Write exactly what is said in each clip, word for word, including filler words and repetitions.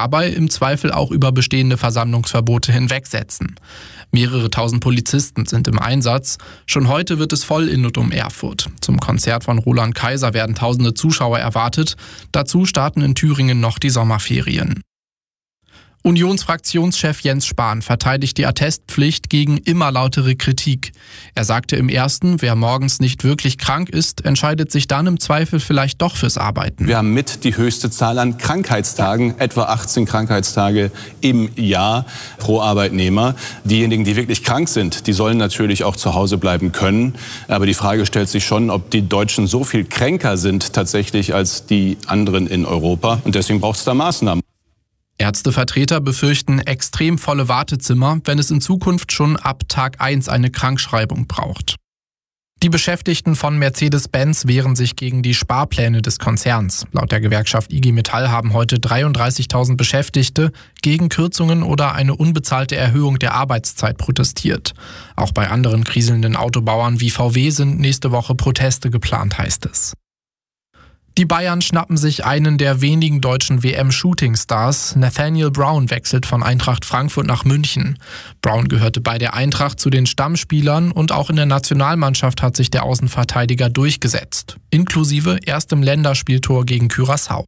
dabei im Zweifel auch über bestehende Versammlungsverbote hinwegsetzen. Mehrere tausend Polizisten sind im Einsatz. Schon heute wird es voll in und um Erfurt. Zum Konzert von Roland Kaiser werden tausende Zuschauer erwartet. Dazu starten in Thüringen noch die Sommerferien. Unionsfraktionschef Jens Spahn verteidigt die Attestpflicht gegen immer lautere Kritik. Er sagte im ersten, wer morgens nicht wirklich krank ist, entscheidet sich dann im Zweifel vielleicht doch fürs Arbeiten. Wir haben mit die höchste Zahl an Krankheitstagen, etwa achtzehn Krankheitstage im Jahr pro Arbeitnehmer. Diejenigen, die wirklich krank sind, die sollen natürlich auch zu Hause bleiben können. Aber die Frage stellt sich schon, ob die Deutschen so viel kränker sind tatsächlich als die anderen in Europa. Und deswegen braucht es da Maßnahmen. Ärztevertreter befürchten extrem volle Wartezimmer, wenn es in Zukunft schon ab Tag eins eine Krankschreibung braucht. Die Beschäftigten von Mercedes-Benz wehren sich gegen die Sparpläne des Konzerns. Laut der Gewerkschaft I G Metall haben heute dreiunddreißigtausend Beschäftigte gegen Kürzungen oder eine unbezahlte Erhöhung der Arbeitszeit protestiert. Auch bei anderen kriselnden Autobauern wie V W sind nächste Woche Proteste geplant, heißt es. Die Bayern schnappen sich einen der wenigen deutschen W M-Shooting-Stars. Nathaniel Brown wechselt von Eintracht Frankfurt nach München. Brown gehörte bei der Eintracht zu den Stammspielern und auch in der Nationalmannschaft hat sich der Außenverteidiger durchgesetzt. Inklusive erstem Länderspieltor gegen Curaçao.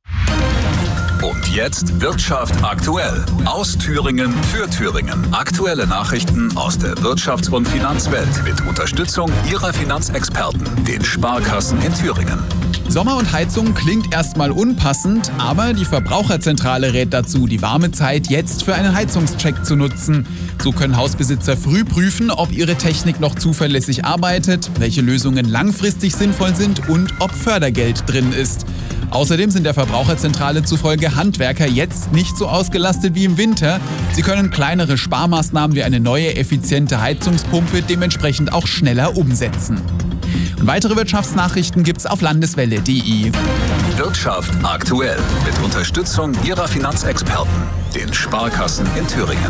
Und jetzt Wirtschaft aktuell. Aus Thüringen für Thüringen. Aktuelle Nachrichten aus der Wirtschafts- und Finanzwelt mit Unterstützung Ihrer Finanzexperten, den Sparkassen in Thüringen. Sommer und Heizung klingt erstmal unpassend, aber die Verbraucherzentrale rät dazu, die warme Zeit jetzt für einen Heizungscheck zu nutzen. So können Hausbesitzer früh prüfen, ob ihre Technik noch zuverlässig arbeitet, welche Lösungen langfristig sinnvoll sind und ob Fördergeld drin ist. Außerdem sind der Verbraucherzentrale zufolge Handwerker jetzt nicht so ausgelastet wie im Winter. Sie können kleinere Sparmaßnahmen wie eine neue, effiziente Heizungspumpe dementsprechend auch schneller umsetzen. Und weitere Wirtschaftsnachrichten gibt's auf landeswelle punkt de. Wirtschaft aktuell mit Unterstützung Ihrer Finanzexperten, den Sparkassen in Thüringen.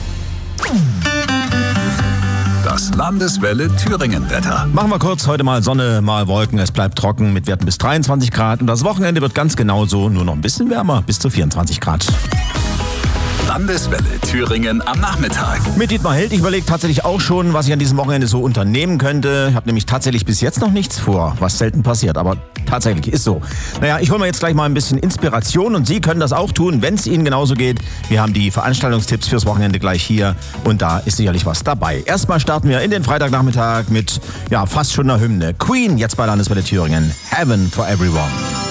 Das Landeswelle Thüringen-Wetter. Machen wir kurz, heute mal Sonne, mal Wolken. Es bleibt trocken mit Werten bis dreiundzwanzig Grad. Und das Wochenende wird ganz genauso, nur noch ein bisschen wärmer, bis zu vierundzwanzig Grad. Landeswelle Thüringen am Nachmittag. Mit Dietmar Held, ich überlege tatsächlich auch schon, was ich an diesem Wochenende so unternehmen könnte. Ich habe nämlich tatsächlich bis jetzt noch nichts vor, was selten passiert, aber tatsächlich ist so. Naja, ich hole mir jetzt gleich mal ein bisschen Inspiration und Sie können das auch tun, wenn es Ihnen genauso geht. Wir haben die Veranstaltungstipps fürs Wochenende gleich hier und da ist sicherlich was dabei. Erstmal starten wir in den Freitagnachmittag mit ja fast schon einer Hymne. Queen, jetzt bei Landeswelle Thüringen. Heaven for Everyone.